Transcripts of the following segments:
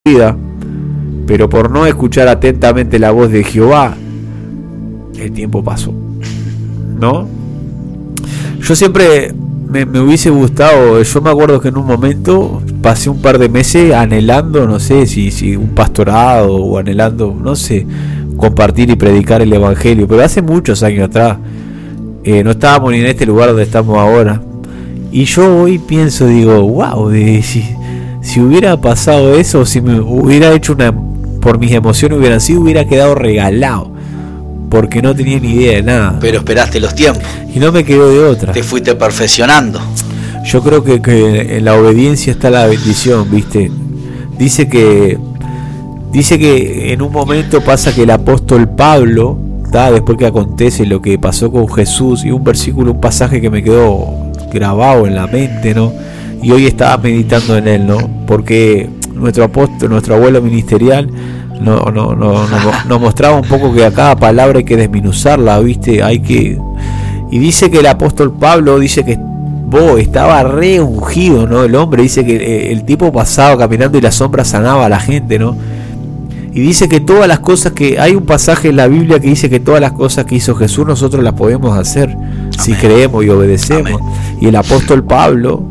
vida, pero por no escuchar atentamente la voz de Jehová, el tiempo pasó, ¿no? Yo siempre me hubiese gustado, yo me acuerdo que en un momento pasé un par de meses anhelando, no sé si un pastorado o anhelando, no sé, compartir y predicar el evangelio, pero hace muchos años atrás, no estábamos ni en este lugar donde estamos ahora, y yo hoy pienso, digo, wow, si hubiera pasado eso, si me hubiera hecho por mis emociones hubiera quedado regalado, porque no tenía ni idea de nada. Pero esperaste los tiempos. Y no me quedó de otra. Te fuiste perfeccionando. Yo creo que en la obediencia está la bendición, ¿viste? Dice que en un momento pasa que el apóstol Pablo, después que acontece lo que pasó con Jesús, y un pasaje que me quedó grabado en la mente, ¿no? Y hoy estaba meditando en él, ¿no? Porque nuestro abuelo ministerial nos mostraba un poco que a cada palabra hay que desminuzarla, ¿viste? Y dice que el apóstol Pablo dice que estaba re ungido, ¿no? El hombre dice que el tipo pasaba caminando y la sombra sanaba a la gente, ¿no? Y dice que todas las cosas hay un pasaje en la Biblia que dice que todas las cosas que hizo Jesús nosotros las podemos hacer. Amén. Si creemos y obedecemos. Amén. Y el apóstol Pablo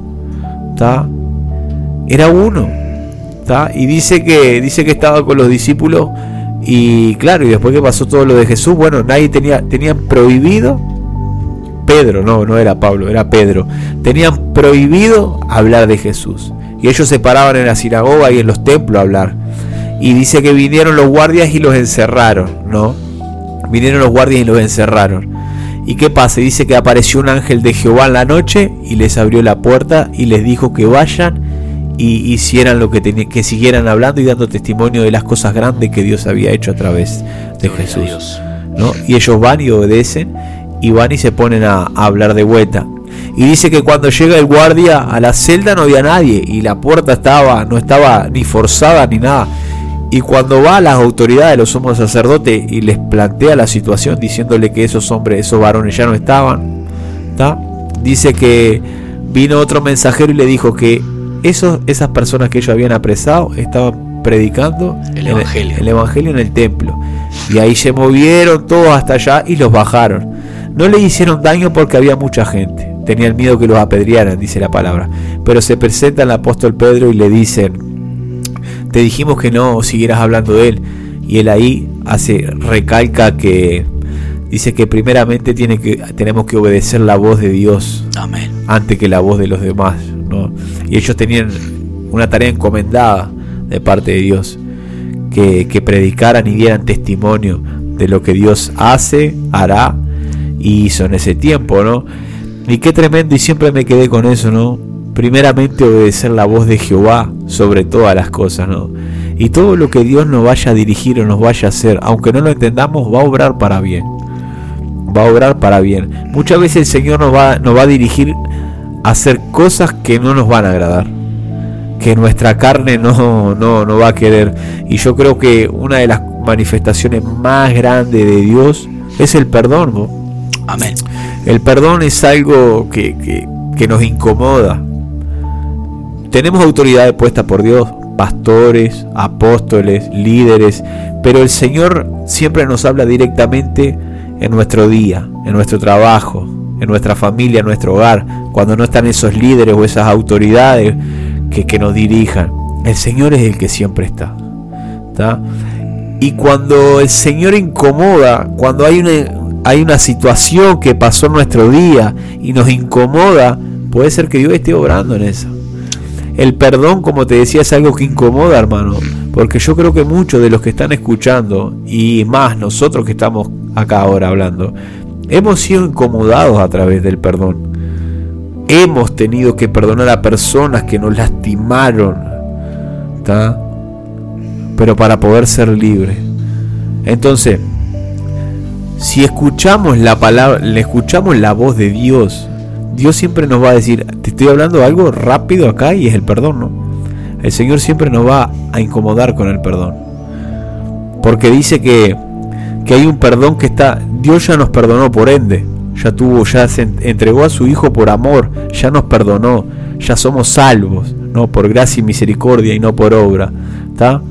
era uno, y dice que estaba con los discípulos, y claro, y después que pasó todo lo de Jesús, bueno, tenían prohibido, Pedro, no era Pablo, era Pedro, tenían prohibido hablar de Jesús, y ellos se paraban en la sinagoga y en los templos a hablar, y dice que vinieron los guardias y los encerraron, ¿no? Vinieron los guardias y los encerraron. ¿Y qué pasa? Dice que apareció un ángel de Jehová en la noche y les abrió la puerta y les dijo que vayan y hicieran lo que siguieran hablando y dando testimonio de las cosas grandes que Dios había hecho a través de Jesús, ¿no? Y ellos van y obedecen y van y se ponen a hablar de vuelta. Y dice que cuando llega el guardia a la celda no había nadie y la puerta no estaba ni forzada ni nada. Y cuando va a las autoridades, los sumos sacerdotes, y les plantea la situación diciéndole que esos varones ya no estaban, dice que vino otro mensajero y le dijo que esas personas que ellos habían apresado estaban predicando el evangelio en el templo. Y ahí se movieron todos hasta allá y los bajaron. No le hicieron daño porque había mucha gente. Tenían miedo que los apedrearan, dice la palabra. Pero se presenta el apóstol Pedro y le dicen: te dijimos que no siguieras hablando de él. Y él ahí recalca que dice que primeramente tenemos que obedecer la voz de Dios. Amén. Antes que la voz de los demás, ¿no? Y ellos tenían una tarea encomendada de parte de Dios, que predicaran y dieran testimonio de lo que Dios hace, hará y hizo en ese tiempo, ¿no? Y qué tremendo, y siempre me quedé con eso, ¿no? Primeramente obedecer la voz de Jehová sobre todas las cosas, ¿no? Y todo lo que Dios nos vaya a dirigir o nos vaya a hacer, aunque no lo entendamos, va a obrar para bien. Va a obrar para bien. Muchas veces el Señor nos va a dirigir a hacer cosas que no nos van a agradar, que nuestra carne no va a querer. Y yo creo que una de las manifestaciones más grandes de Dios es el perdón, ¿no? Amén. El perdón es algo que nos incomoda. Tenemos autoridades puestas por Dios, pastores, apóstoles, líderes, pero el Señor siempre nos habla directamente en nuestro día, en nuestro trabajo, en nuestra familia, en nuestro hogar, cuando no están esos líderes o esas autoridades que nos dirijan. El Señor es el que siempre está. Y cuando el Señor incomoda, cuando hay una situación que pasó en nuestro día y nos incomoda, puede ser que Dios esté obrando en eso. El perdón, como te decía, es algo que incomoda, hermano, porque yo creo que muchos de los que están escuchando, y más nosotros que estamos acá ahora hablando, hemos sido incomodados a través del perdón. Hemos tenido que perdonar a personas que nos lastimaron, pero para poder ser libres. Entonces, si escuchamos la palabra, le escuchamos la voz de Dios, Dios siempre nos va a decir, te estoy hablando algo rápido acá, y es el perdón, ¿no? El Señor siempre nos va a incomodar con el perdón, porque dice que hay un perdón Dios ya nos perdonó, por ende ya se entregó a su Hijo por amor, ya nos perdonó, ya somos salvos, no por gracia y misericordia y no por obra, ¿Está?